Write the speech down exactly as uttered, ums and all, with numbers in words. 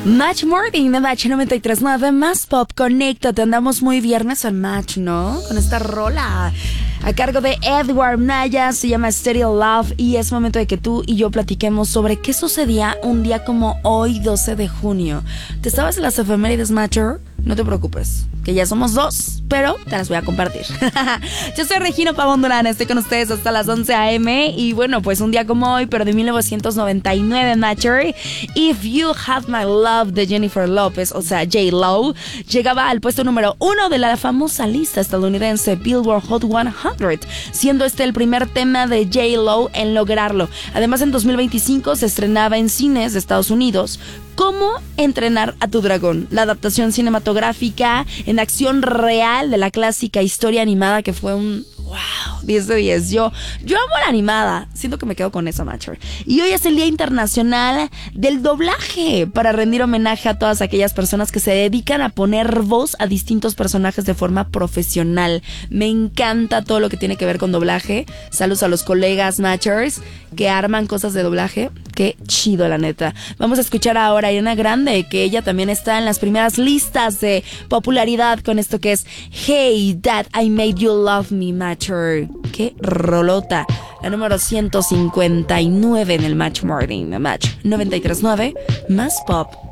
Match Morning de Match noventa y tres punto nueve, más pop, conéctate. Andamos muy viernes en Match, ¿no? Con esta rola a cargo de Edward Naya, se llama Stereo Love, y es momento de que tú y yo platiquemos sobre qué sucedía un día como hoy, doce de junio. ¿Te estabas en las efemérides, Matcher? No te preocupes, que ya somos dos, pero te las voy a compartir. Yo soy Regina Pavón Durán, estoy con ustedes hasta las once a.m. Y bueno, pues un día como hoy, pero de mil novecientos noventa y nueve, Matcher, If You Have My Love de Jennifer Lopez, o sea, J-Lo, llegaba al puesto número uno de la famosa lista estadounidense Billboard Hot cien, siendo este el primer tema de J-Lo en lograrlo. Además, en dos mil veinticinco se estrenaba en cines de Estados Unidos ¿Cómo entrenar a tu dragón?, la adaptación cinematográfica en acción real de la clásica historia animada, que fue un wow, diez de diez. Yo, yo amo la animada. Siento que me quedo con esa, Matcher. Y hoy es el Día Internacional del Doblaje, para rendir homenaje a todas aquellas personas que se dedican a poner voz a distintos personajes de forma profesional. Me encanta todo lo que tiene que ver con doblaje. Saludos a los colegas Matchers que arman cosas de doblaje. Qué chido, la neta. Vamos a escuchar ahora a Ariana Grande, que ella también está en las primeras listas de popularidad con esto que es Hey That I Made You Love Me, Matcher. Qué rolota. La número ciento cincuenta y nueve en el Match Morning. Match noventa y tres punto nueve, más pop.